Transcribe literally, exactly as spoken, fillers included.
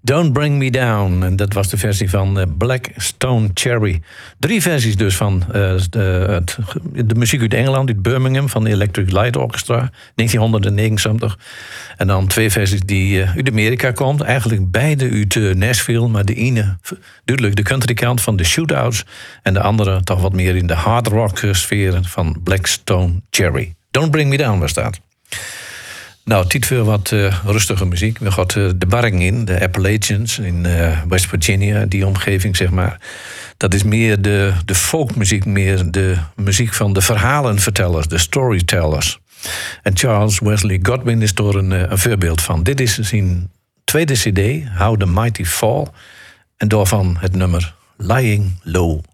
Don't Bring Me Down. En dat was de versie van uh, Black Stone Cherry. Drie versies dus van uh, de, het, de muziek uit Engeland, uit Birmingham, van de Electric Light Orchestra, negentien negenenzeventig. En dan twee versies die uh, uit Amerika komt. Eigenlijk beide uit uh, Nashville, maar de ene duidelijk de country kant van de Shootouts en de andere toch wat meer in de hard rock sfeer van Black Stone Cherry. Don't Bring Me Down was dat. Nou, tijd voor wat uh, rustige muziek. We gaan uh, de barring in, de Appalachians in uh, West Virginia, die omgeving, zeg maar. Dat is meer de, de folkmuziek, meer de muziek van de verhalenvertellers, de storytellers. En Charles Wesley Godwin is er een, een voorbeeld van. Dit is zijn tweede cd, How the Mighty Fall. En daarvan het nummer Lying Low.